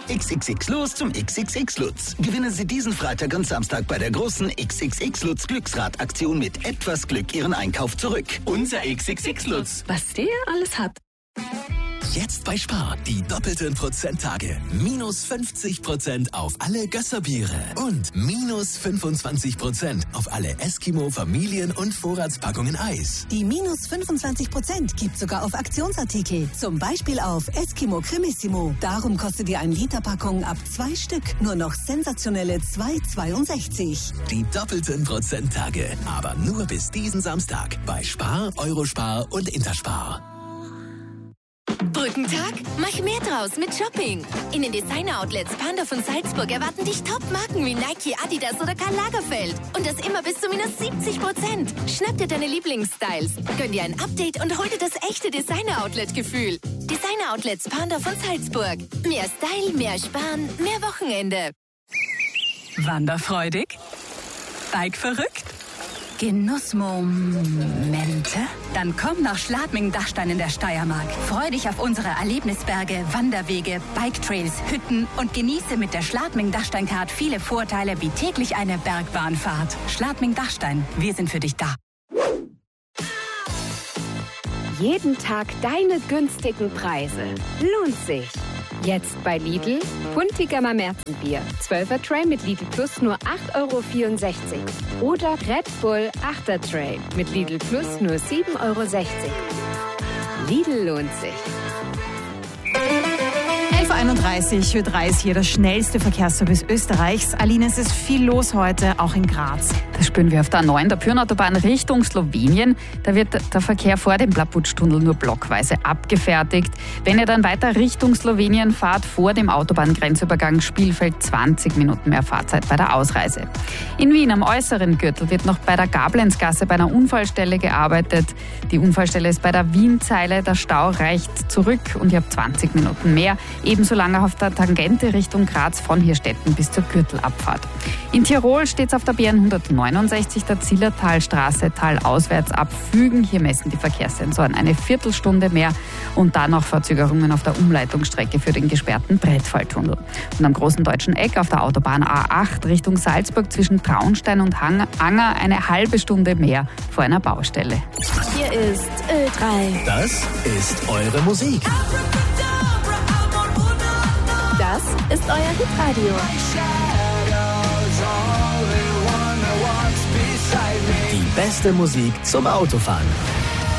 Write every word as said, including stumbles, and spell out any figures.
X X X los zum X X X Lutz. Gewinnen Sie diesen Freitag und Samstag bei der großen X X X Lutz Glücksrad-Aktion mit etwas Glück Ihren Einkauf zurück. Unser X X X Lutz. Was der alles hat. Jetzt bei Spar, die doppelten Prozenttage. Minus fünfzig Prozent auf alle Gösserbiere. Und minus fünfundzwanzig Prozent auf alle Eskimo Familien- und Vorratspackungen Eis. Die minus fünfundzwanzig Prozent gibt sogar auf Aktionsartikel. Zum Beispiel auf Eskimo Cremissimo. Darum kostet die ein Liter Packung ab zwei Stück nur noch sensationelle zwei Euro zweiundsechzig. Die doppelten Prozenttage. Aber nur bis diesen Samstag. Bei Spar, Eurospar und Interspar. Brückentag? Mach mehr draus mit Shopping. In den Designer-Outlets Panda von Salzburg erwarten dich Top-Marken wie Nike, Adidas oder Karl Lagerfeld. Und das immer bis zu minus siebzig Prozent. Schnapp dir deine Lieblingsstyles. Gönn dir ein Update und hol dir das echte Designer-Outlet-Gefühl. Designer-Outlets Panda von Salzburg. Mehr Style, mehr Sparen, mehr Wochenende. Wanderfreudig? Bike verrückt? Genussmomente? Dann komm nach Schladming-Dachstein in der Steiermark. Freu dich auf unsere Erlebnisberge, Wanderwege, Biketrails, Hütten und genieße mit der Schladming-Dachstein-Card viele Vorteile wie täglich eine Bergbahnfahrt. Schladming-Dachstein, wir sind für dich da. Jeden Tag deine günstigen Preise. Lohnt sich. Jetzt bei Lidl, Puntigammer Märzenbier, zwölfer Tray mit Lidl Plus nur acht Euro vierundsechzig. Oder Red Bull achter Tray mit Lidl Plus nur sieben Euro sechzig. Lidl lohnt sich. elf Uhr einunddreißig, Ö drei ist hier der schnellste Verkehrsservice Österreichs. Aline, es ist viel los heute, auch in Graz. Das spüren wir auf der A neun, der Pyrnautobahn Richtung Slowenien. Da wird der Verkehr vor dem Plaputschtunnel nur blockweise abgefertigt. Wenn ihr dann weiter Richtung Slowenien fahrt, vor dem Autobahngrenzübergang Spielfeld zwanzig Minuten mehr Fahrzeit bei der Ausreise. In Wien am äußeren Gürtel wird noch bei der Gablenzgasse bei einer Unfallstelle gearbeitet. Die Unfallstelle ist bei der Wienzeile. Der Stau reicht zurück und ihr habt zwanzig Minuten mehr. Ebenso lange auf der Tangente Richtung Graz von Hirstetten bis zur Gürtelabfahrt. In Tirol steht es auf der B N hundertneunundsechzig, der Zillertalstraße, talauswärts ab Fügen. Hier messen die Verkehrssensoren eine Viertelstunde mehr und dann noch Verzögerungen auf der Umleitungsstrecke für den gesperrten Brettfalltunnel. Und am großen deutschen Eck auf der Autobahn A acht Richtung Salzburg zwischen Traunstein und Anger eine halbe Stunde mehr vor einer Baustelle. Hier ist Ö drei. Das ist eure Musik. Das ist euer Hitradio. Die beste Musik zum Autofahren.